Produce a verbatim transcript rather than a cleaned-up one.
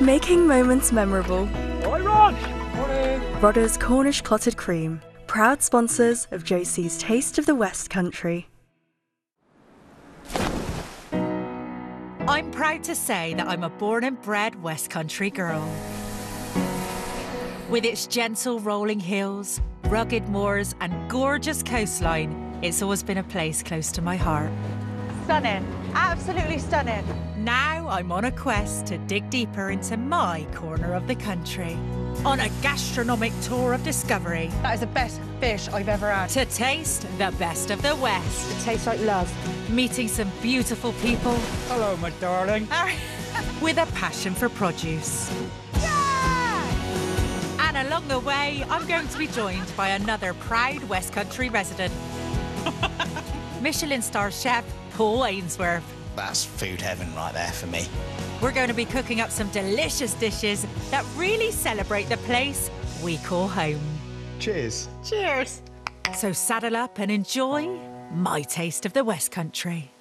Making moments memorable. Hi, Rog! Morning! Rodda's Cornish Clotted Cream, proud sponsors of Josie's Taste of the West Country. I'm proud to say that I'm a born and bred West Country girl. With its gentle rolling hills, rugged moors and gorgeous coastline, it's always been a place close to my heart. Stunning, absolutely stunning. Now I'm on a quest to dig deeper into my corner of the country. On a gastronomic tour of discovery. That is the best fish I've ever had. To taste the best of the West. It tastes like love. Meeting some beautiful people. Hello, my darling. With a passion for produce. Yeah! And along the way, I'm going to be joined by another proud West Country resident. Michelin star chef Paul Ainsworth. That's food heaven right there for me. We're going to be cooking up some delicious dishes that really celebrate the place we call home. Cheers. Cheers. So saddle up and enjoy my taste of the West Country.